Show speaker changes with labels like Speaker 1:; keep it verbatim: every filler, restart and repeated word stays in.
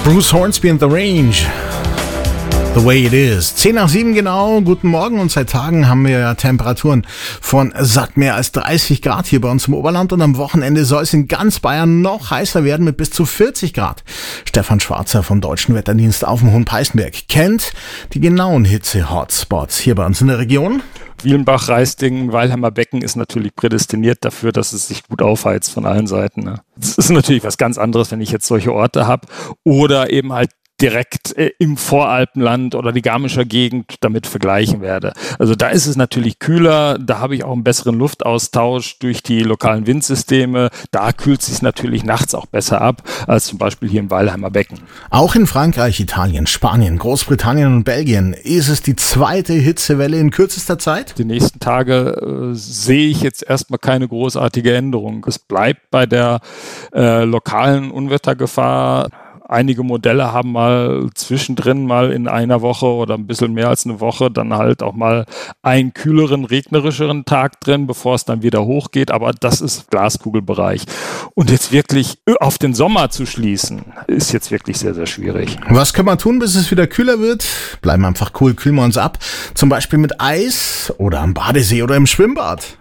Speaker 1: Bruce Hornsby and the Range. The way it is. zehn nach sieben genau, guten Morgen, und seit Tagen haben wir ja Temperaturen von satt mehr als dreißig Grad hier bei uns im Oberland, und am Wochenende soll es in ganz Bayern noch heißer werden mit bis zu vierzig Grad. Stefan Schwarzer vom Deutschen Wetterdienst auf dem Hohen Peißenberg kennt die genauen Hitze-Hotspots hier bei uns in der Region.
Speaker 2: Wielenbach, Reisdingen, Weilheimer Becken ist natürlich prädestiniert dafür, dass es sich gut aufheizt von allen Seiten. Ne? Das ist natürlich was ganz anderes, wenn ich jetzt solche Orte habe oder eben halt direkt äh, im Voralpenland oder die Garmischer Gegend damit vergleichen werde. Also da ist es natürlich kühler, da habe ich auch einen besseren Luftaustausch durch die lokalen Windsysteme. Da kühlt es sich natürlich nachts auch besser ab als zum Beispiel hier im Weilheimer Becken.
Speaker 1: Auch in Frankreich, Italien, Spanien, Großbritannien und Belgien ist es die zweite Hitzewelle in kürzester Zeit?
Speaker 2: Die nächsten Tage äh, sehe ich jetzt erstmal keine großartige Änderung. Es bleibt bei der äh, lokalen Unwettergefahr. Einige Modelle haben mal zwischendrin mal in einer Woche oder ein bisschen mehr als eine Woche dann halt auch mal einen kühleren, regnerischeren Tag drin, bevor es dann wieder hochgeht. Aber das ist Glaskugelbereich. Und jetzt wirklich auf den Sommer zu schließen, ist jetzt wirklich sehr, sehr schwierig.
Speaker 1: Was können wir tun, bis es wieder kühler wird? Bleiben einfach cool, kühlen wir uns ab. Zum Beispiel mit Eis oder am Badesee oder im Schwimmbad.